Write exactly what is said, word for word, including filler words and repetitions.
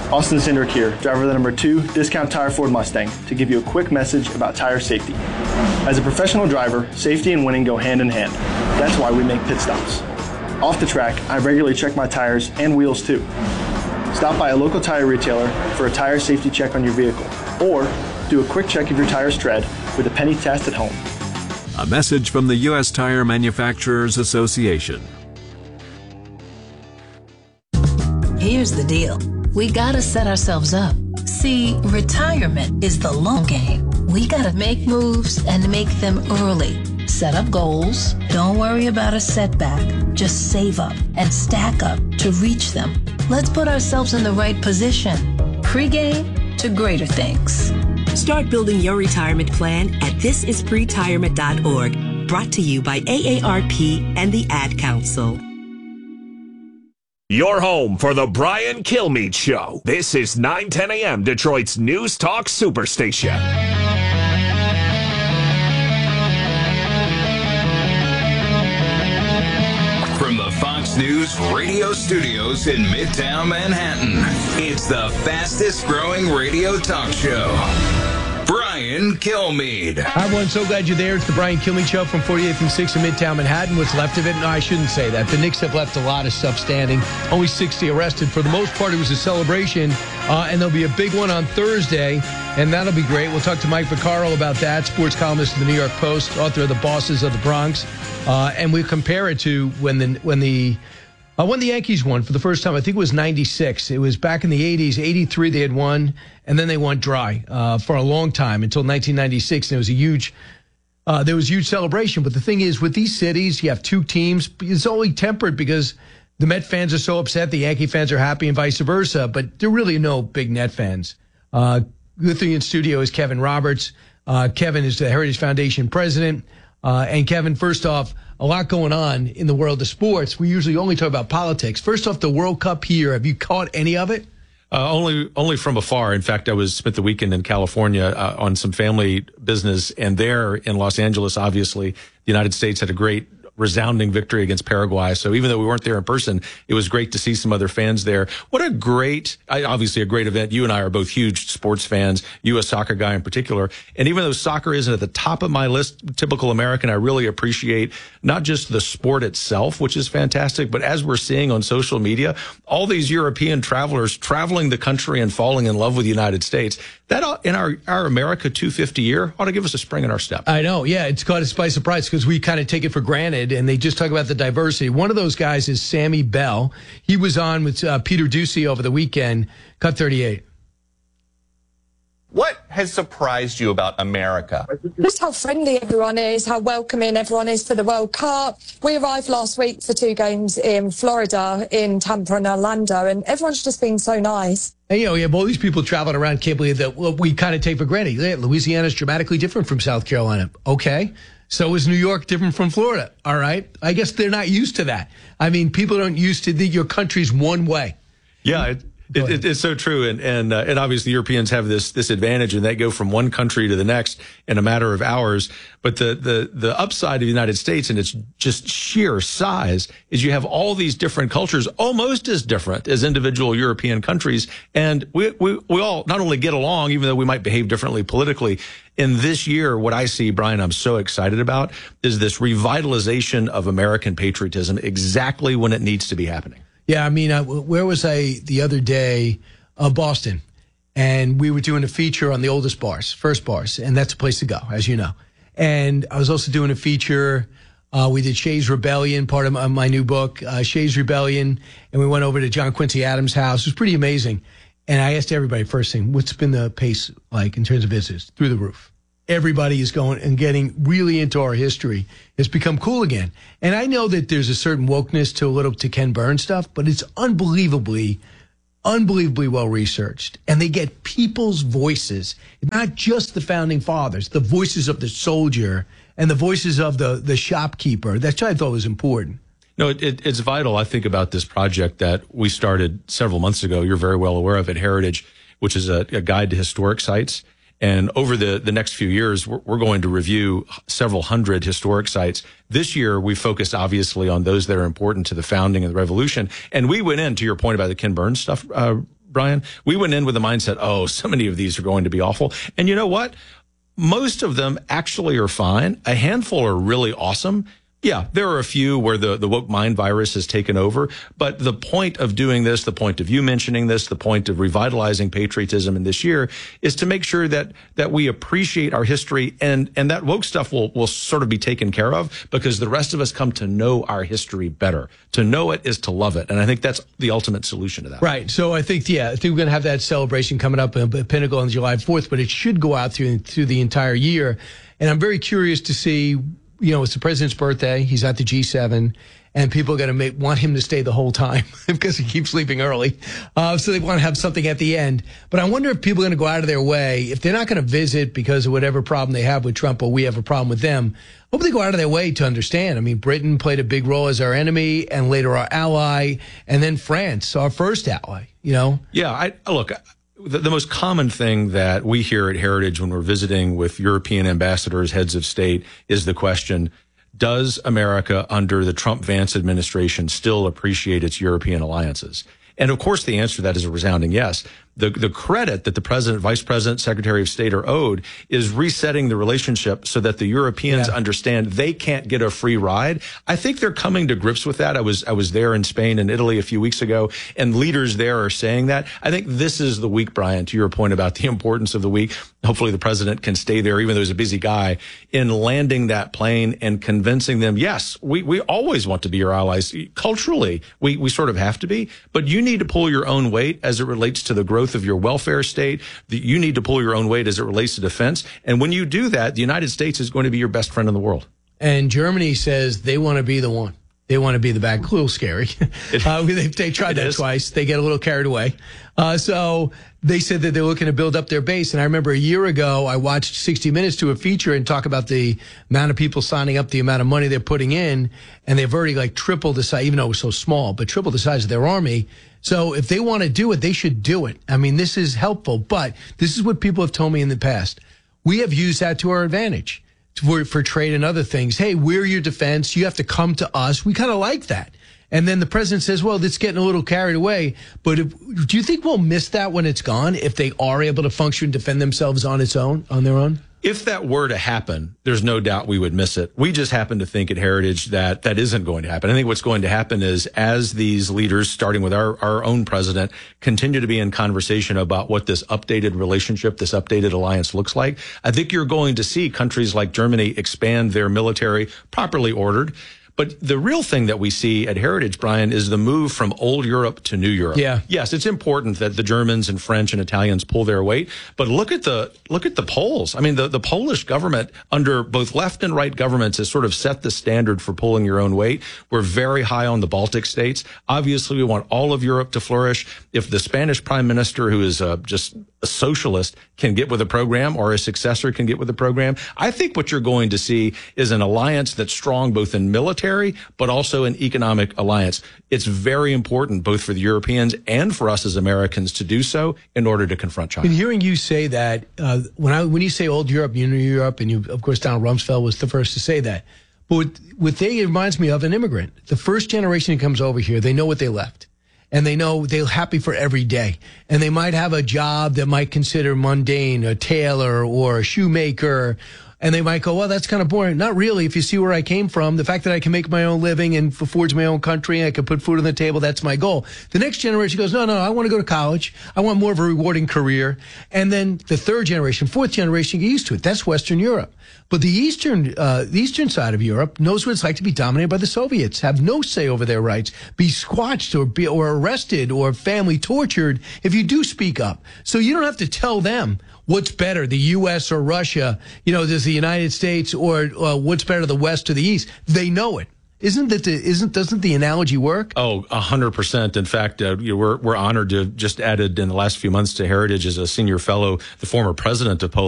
Austin Cindric here, driver of the number two Discount Tire Ford Mustang, to give you a quick message about tire safety. As a professional driver, safety and winning go hand in hand. That's why we make pit stops. Off the track, I regularly check my tires and wheels too. Stop by a local tire retailer for a tire safety check on your vehicle, or do a quick check of your tire's tread with a penny test at home. A message from the U S Tire Manufacturers Association. Here's the deal. We gotta set ourselves up. See, retirement is the long game. We gotta make moves and make them early. Set up goals. Don't worry about a setback. Just save up and stack up to reach them. Let's put ourselves in the right position. Pre-game to greater things. Start building your retirement plan at this is pretirement dot org. Brought to you by A A R P and the Ad Council. Your home for the Brian Kilmeade Show. This is nine ten a.m. Detroit's News Talk Superstation. From the Fox News radio studios in Midtown Manhattan, it's the fastest growing radio talk show. Brian Kilmeade. Hi, everyone. So glad you're there. It's the Brian Kilmeade Show from forty-eighth and sixth in Midtown Manhattan. What's left of it? No, I shouldn't say that. The Knicks have left a lot of stuff standing. Only sixty arrested. For the most part, it was a celebration, uh, and there'll be a big one on Thursday, and that'll be great. We'll talk to Mike Vaccaro about that, sports columnist of the New York Post, author of The Bosses of the Bronx, uh, and we'll compare it to when the when the Uh, when the Yankees won for the first time. I think it was ninety-six. It was back in the eighties. eighty-three they had won, and then they went dry uh, for a long time until nineteen ninety-six. And it was a huge, uh, there was a huge celebration. But the thing is, with these cities, you have two teams. It's only tempered because the Met fans are so upset, the Yankee fans are happy, and vice versa. But there are really no big Net fans. Uh, with me in studio is Kevin Roberts. Uh, Kevin is the Heritage Foundation president. Uh, and Kevin, first off, a lot going on in the world of sports. We usually only talk about politics. First off, the World Cup here. Have you caught any of it? Uh, only, only from afar. In fact, I was spent the weekend in California uh, on some family business, and there in Los Angeles, obviously, the United States had a great, resounding victory against Paraguay. So even though we weren't there in person, it was great to see some other fans there. What a great, obviously a great event. You and I are both huge sports fans, you a soccer guy in particular. And even though soccer isn't at the top of my list, typical American, I really appreciate not just the sport itself, which is fantastic, but as we're seeing on social media, all these European travelers traveling the country and falling in love with the United States. That in our, our America two fifty year ought to give us a spring in our step. I know. Yeah. It's caught us by surprise because we kind of take it for granted. And they just talk about the diversity. One of those guys is Sammy Bell. He was on with uh, Peter Ducey over the weekend. Cut thirty-eight. What has surprised you about America? Just how friendly everyone is, how welcoming everyone is for the World Cup. We arrived last week for two games in Florida, in Tampa and Orlando, and everyone's just been so nice. And, you know, you have all these people traveling around, can't believe that well, we kind of take for granted. Yeah, Louisiana is dramatically different from South Carolina. Okay. So is New York different from Florida? All right. I guess they're not used to that. I mean, people aren't used to the, your country's one way. Yeah. It, It, it, it's so true, and and uh, and obviously Europeans have this this advantage, and they go from one country to the next in a matter of hours. But the the the upside of the United States and its just sheer size is you have all these different cultures, almost as different as individual European countries, and we we we all not only get along, even though we might behave differently politically. In this year, what I see, Brian, I'm so excited about is this revitalization of American patriotism, exactly when it needs to be happening. Yeah, I mean, uh, where was I the other day? Uh, Boston. And we were doing a feature on the oldest bars, first bars, and that's a place to go, as you know. And I was also doing a feature. Uh, we did Shays Rebellion, part of my, my new book, uh, Shays Rebellion, and we went over to John Quincy Adams' house. It was pretty amazing. And I asked everybody first thing, what's been the pace like in terms of visitors? Through the roof. Everybody is going and getting really into our history. It's become cool again. And I know that there's a certain wokeness to a little to Ken Burns stuff, but it's unbelievably, unbelievably well researched. And they get people's voices, not just the founding fathers, the voices of the soldier and the voices of the, the shopkeeper. That's what I thought was important. No, it, it, it's vital, I think, about this project that we started several months ago. You're very well aware of it, Heritage, which is a, a guide to historic sites. And over the, the next few years, we're, we're going to review several hundred historic sites. This year, we focused obviously on those that are important to the founding and the revolution. And we went in, to your point about the Ken Burns stuff, uh, Brian. We went in with the mindset, oh, so many of these are going to be awful. And you know what? Most of them actually are fine. A handful are really awesome. Yeah, there are a few where the, the woke mind virus has taken over. But the point of doing this, the point of you mentioning this, the point of revitalizing patriotism in this year is to make sure that that we appreciate our history, and, and that woke stuff will, will sort of be taken care of because the rest of us come to know our history better. To know it is to love it. And I think that's the ultimate solution to that. Right. So I think, yeah, I think we're going to have that celebration coming up at Pinnacle on July fourth, but it should go out through, through the entire year. And I'm very curious to see, you know, it's the president's birthday. He's at the G seven, and people are going to make, want him to stay the whole time because he keeps sleeping early. Uh, so they want to have something at the end. But I wonder if people are going to go out of their way, if they're not going to visit because of whatever problem they have with Trump or we have a problem with them, I hope they go out of their way to understand. I mean, Britain played a big role as our enemy and later our ally, and then France, our first ally, you know? Yeah, I look, the, the most common thing that we hear at Heritage when we're visiting with European ambassadors, heads of state, is the question, does America under the Trump-Vance administration still appreciate its European alliances? And of course, the answer to that is a resounding yes. The, the credit that the president, vice president, secretary of state are owed is resetting the relationship so that the Europeans yeah. understand they can't get a free ride. I think they're coming to grips with that. I was, I was there in Spain and Italy a few weeks ago, and leaders there are saying that. I think this is the week, Brian, to your point about the importance of the week. Hopefully the president can stay there, even though he's a busy guy, in landing that plane and convincing them, yes, we, we always want to be your allies. Culturally, we, we sort of have to be, but you need to pull your own weight as it relates to the growth of your welfare state. You need to pull your own weight as it relates to defense. And when you do that, the United States is going to be your best friend in the world. And Germany says they want to be the one. They want to be the bad. A little scary. uh, they, they tried that is. twice. They get a little carried away. Uh, so they said that they're looking to build up their base. And I remember a year ago, I watched sixty minutes to a feature and talk about the amount of people signing up, the amount of money they're putting in. And they've already like tripled the size, even though it was so small, but tripled the size of their army. So if they want to do it, they should do it. I mean, this is helpful, but this is what people have told me in the past. We have used that to our advantage for, for trade and other things. Hey, we're your defense. You have to come to us. We kind of like that. And then the president says, well, it's getting a little carried away. But if, do you think we'll miss that when it's gone, if they are able to function and defend themselves on its own, on their own? If that were to happen, there's no doubt we would miss it. We just happen to think at Heritage that that isn't going to happen. I think what's going to happen is as these leaders, starting with our, our own president, continue to be in conversation about what this updated relationship, this updated alliance looks like, I think you're going to see countries like Germany expand their military, properly ordered. But the real thing that we see at Heritage, Brian, is the move from old Europe to new Europe. Yeah. Yes, it's important that the Germans and French and Italians pull their weight, but look at the look at the Poles. I mean, the, the Polish government, under both left and right governments, has sort of set the standard for pulling your own weight. We're very high on the Baltic states. Obviously, we want all of Europe to flourish. If the Spanish prime minister, who is uh, just a socialist, can get with a program, or a successor can get with a program, I think what you're going to see is an alliance that's strong both in military but also an economic alliance. It's very important both for the Europeans and for us as Americans to do so in order to confront China. And hearing you say that, uh, when I when you say old Europe, you know Europe, and you, of course, Donald Rumsfeld was the first to say that. But what, what they it reminds me of an immigrant. The first generation that comes over here, they know what they left. And they know they're happy for every day. And they might have a job that might consider mundane, a tailor or a shoemaker. And they might go, well, that's kind of boring. Not really. If you see where I came from, the fact that I can make my own living and forge my own country, I can put food on the table, that's my goal. The next generation goes, no, no, I want to go to college. I want more of a rewarding career. And then the third generation, fourth generation get used to it. That's Western Europe. But the eastern, uh, the eastern side of Europe knows what it's like to be dominated by the Soviets, have no say over their rights, be squashed or be or arrested or family tortured if you do speak up. So you don't have to tell them what's better, the U S or Russia, you know, does the United States, or uh, what's better, the West or the East. They know it. Isn't that the, isn't doesn't the analogy work? Oh, a hundred percent. In fact, uh, you know, we're we're honored to have just added in the last few months to Heritage as a senior fellow the former president of Poland.